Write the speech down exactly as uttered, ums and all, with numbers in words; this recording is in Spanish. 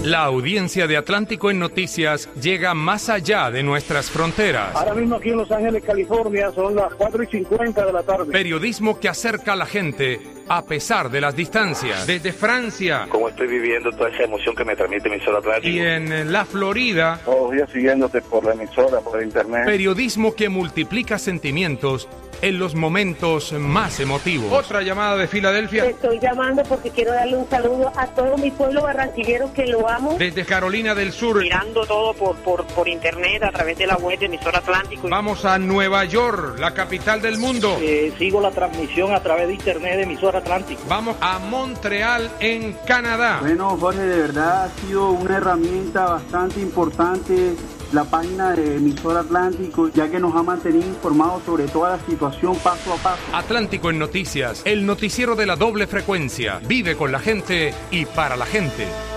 La audiencia de Atlántico en Noticias llega más allá de nuestras fronteras. Ahora mismo aquí en Los Ángeles, California, son las cuatro y cincuenta de la tarde. Periodismo que acerca a la gente a pesar de las distancias. Desde Francia. Como estoy viviendo toda esa emoción que me transmite emisora Atlántico. Y en la Florida. Todos los días siguiéndote por la emisora, por internet. Periodismo que multiplica sentimientos en los momentos más emotivos. Otra llamada de Filadelfia. Te estoy llamando porque quiero darle un saludo a todo mi pueblo barranquillero que lo amo. Desde Carolina del Sur. Mirando todo por, por, por internet a través de la web de emisora Atlántico. Vamos a Nueva York, la capital del mundo. Eh, sigo la transmisión a través de internet de emisora Atlántico. Vamos a Montreal, en Canadá. Bueno, Jorge, de verdad ha sido una herramienta bastante importante la página de emisora Atlántico, ya que nos ha mantenido informados sobre toda la situación paso a paso. Atlántico en Noticias, el noticiero de la doble frecuencia. Vive con la gente y para la gente.